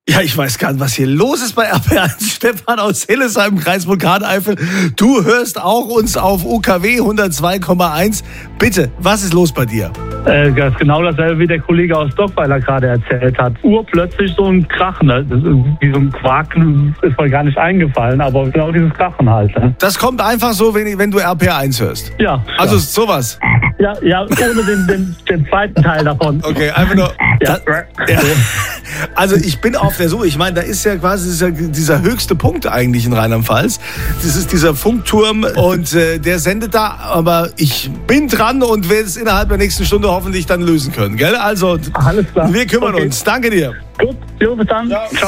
Ja, ich weiß gar nicht, was hier los ist bei RPR1. Stefan aus Hillesheim, Kreis Vulkaneifel. Du hörst auch uns auf UKW 102,1. Bitte, was ist los bei dir? Das ist genau dasselbe, wie der Kollege aus Dockweiler gerade erzählt hat. Urplötzlich so ein Krachen, wie so ein Quaken, ist mir gar nicht eingefallen, aber genau dieses Krachen halt. Ne? Das kommt einfach so, wenn du RPR1 hörst? Ja. Also sowas? Ja, ohne den zweiten Teil davon. Okay, einfach nur... Ja. Ja. Also ich bin auf der Suche. Ich meine, da ist ja quasi dieser höchste Punkt eigentlich in Rheinland-Pfalz. Das ist dieser Funkturm und der sendet da. Aber ich bin dran und werde es innerhalb der nächsten Stunde hoffentlich dann lösen können. Gell? Also, alles klar. Wir kümmern uns. Danke dir. Gut, jo, bis dann. Ciao.